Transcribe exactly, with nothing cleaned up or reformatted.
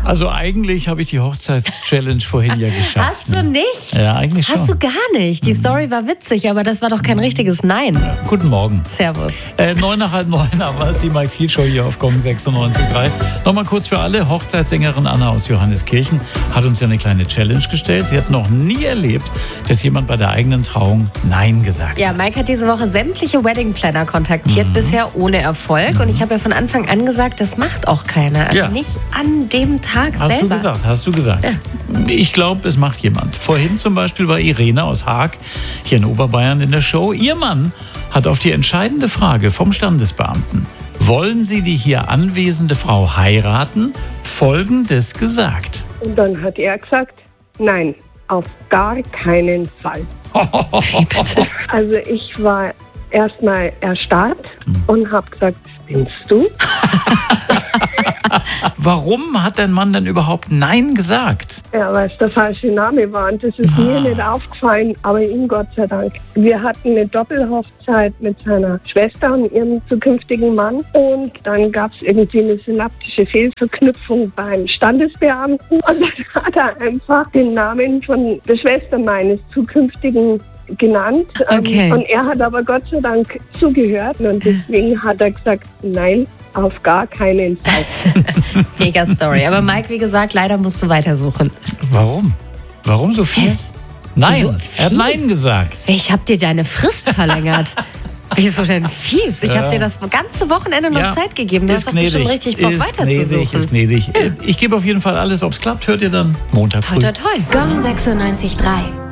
Also eigentlich habe ich die Hochzeitschallenge vorhin ja geschafft. Hast du nicht? Ja, eigentlich schon. Hast du gar nicht. Die Story war witzig, aber das war doch kein richtiges Nein. Ja, guten Morgen. Servus. Äh, neun nach halb neun haben wir es, die Mike Thiel Show hier auf Gong sechsundneunzig Komma drei. Nochmal kurz für alle, Hochzeitssängerin Anna aus Johanneskirchen hat uns ja eine kleine Challenge gestellt. Sie hat noch nie erlebt, dass jemand bei der eigenen Trauung Nein gesagt Ja, hat. Mike hat diese Woche sämtliche Wedding Planner kontaktiert, Mhm. bisher ohne Erfolg. Mhm. Und ich habe ja von Anfang an gesagt, das macht auch keiner. Also Ja. nicht an dem Tag Hast selber. du gesagt, hast du gesagt. Ja. Ich glaube, es macht jemand. Vorhin zum Beispiel war Irene aus Haag hier in Oberbayern in der Show. Ihr Mann hat auf die entscheidende Frage vom Standesbeamten, wollen Sie die hier anwesende Frau heiraten, Folgendes gesagt. Und dann hat er gesagt, nein, auf gar keinen Fall. Wie bitte? Also ich war erstmal erstarrt und habe gesagt, spinnst du? Warum hat dein Mann denn überhaupt Nein gesagt? Ja, weil es der falsche Name war und das ist Ah. mir nicht aufgefallen, aber ihm Gott sei Dank. Wir hatten eine Doppelhochzeit mit seiner Schwester und ihrem zukünftigen Mann und dann gab es irgendwie eine synaptische Fehlverknüpfung beim Standesbeamten und dann hat er einfach den Namen von der Schwester meines zukünftigen genannt. Ähm, Okay. Und er hat aber Gott sei Dank zugehört und deswegen hat er gesagt, nein, auf gar keinen Fall. Mega Story. Aber Mike, wie gesagt, leider musst du weitersuchen. Warum? Warum so fies? Nein, Wieso er hat fies? Nein gesagt. Ich habe dir deine Frist verlängert. Wieso denn fies? Ich habe dir das ganze Wochenende noch Ja, Zeit gegeben. Du ist hast doch bestimmt gnädig, richtig Bock ist gnädig, weiterzusuchen. ist gnädig. Ich gebe auf jeden Fall alles, ob es klappt, hört ihr dann Montag Toi, früh. toi, toi. Gong sechsundneunzig Komma drei.